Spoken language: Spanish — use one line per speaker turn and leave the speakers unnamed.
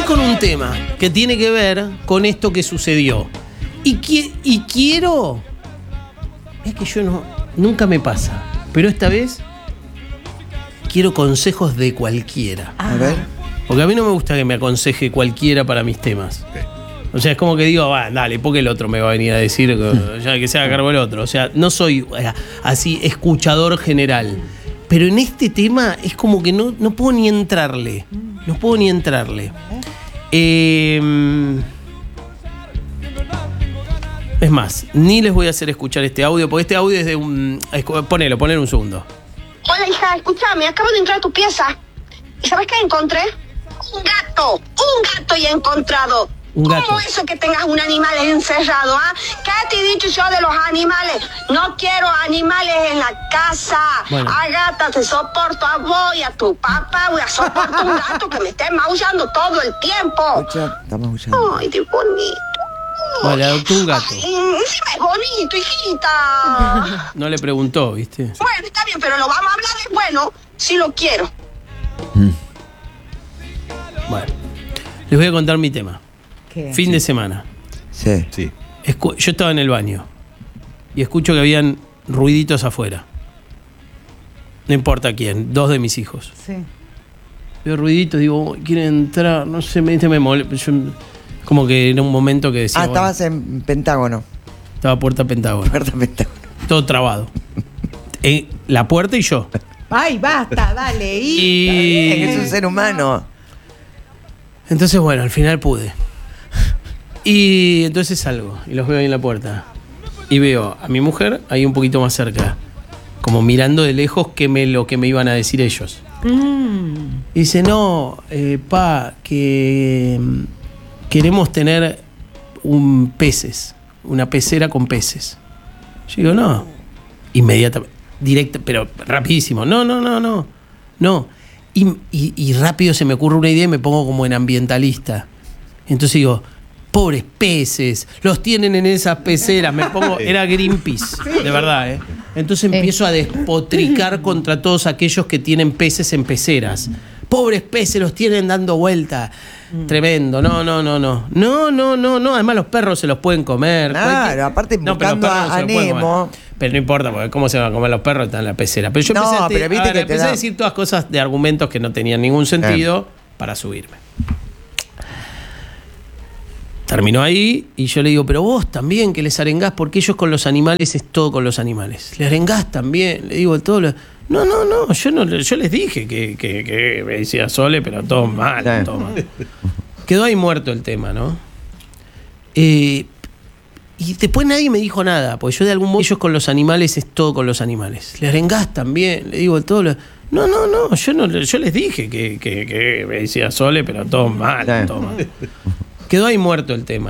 con un tema que tiene que ver con esto que sucedió. Y quiero... Es que yo nunca me pasa, pero esta vez quiero consejos de cualquiera.
A ver.
Porque a mí no me gusta que me aconseje cualquiera para mis temas. O sea, es como que digo, dale, porque el otro me va a venir a decir ya que se haga cargo el otro. O sea, no soy así escuchador general. Pero en este tema es como que no puedo ni entrarle. No puedo ni entrarle. Es más, ni les voy a hacer escuchar este audio, porque este audio es de un... Ponelo un segundo.
Hola, hija, escúchame, acabo de entrar a tu pieza. ¿Y sabes qué encontré? Un gato ya he encontrado.
Un gato.
¿Cómo eso que tengas un animal encerrado, ah? ¿Qué te he dicho yo de los animales? No quiero animales en la casa.
Bueno.
Agata, te soporto a vos y a tu papá. Voy a soportar un gato que me esté maullando todo el tiempo.
Escucha, está maullando.
Ay, qué bonito.
Vale, adoptó un gato.
Ay, encima es bonito, hijita.
No le preguntó, ¿viste?
Bueno, está bien, pero lo vamos a hablar de bueno, si lo quiero.
Bueno, les voy a contar mi tema.
¿Qué?
Fin de semana.
Sí.
Sí.
Yo estaba en el baño y escucho que habían ruiditos afuera. No importa quién, 2 de mis hijos.
Sí.
Veo ruiditos, digo, quieren entrar, no sé, me molesta. Como que era un momento que decía.
Estabas en Pentágono.
Estaba puerta Pentágono.
Puerta Pentágono.
Todo trabado. La puerta y yo.
Ay, basta, dale.
Es un ser humano.
Entonces, bueno, al final pude. Y entonces salgo y los veo ahí en la puerta. Y veo a mi mujer ahí un poquito más cerca. Como mirando de lejos lo que me iban a decir ellos. Y dice, no, que queremos tener peces. Una pecera con peces. Yo digo, no. Inmediatamente. Directo, pero rapidísimo. No. Y rápido se me ocurre una idea y me pongo como en ambientalista. Entonces digo, pobres peces, los tienen en esas peceras. Me pongo, era Greenpeace, de verdad, Entonces empiezo a despotricar contra todos aquellos que tienen peces en peceras. Pobres peces, los tienen dando vuelta. Tremendo, no. Además los perros se los pueden comer.
Claro, aparte buscando a Nemo.
Pero no importa, porque cómo se van a comer los perros, están en la pecera. Pero yo empecé a decir todas cosas de argumentos que no tenían ningún sentido para subirme. Terminó ahí y yo le digo, pero vos también que les arengás, porque ellos con los animales es todo con los animales. Le arengás también, le digo todo. No, yo les dije que me decía Sole, pero todo mal, todo mal. Quedó ahí muerto el tema, ¿no? Y después nadie me dijo nada, porque yo de algún modo, ellos con los animales es todo con los animales. Le arengás también, le digo todo. No, yo les dije que me decía Sole, pero todo mal, todo mal. Quedó ahí muerto el tema.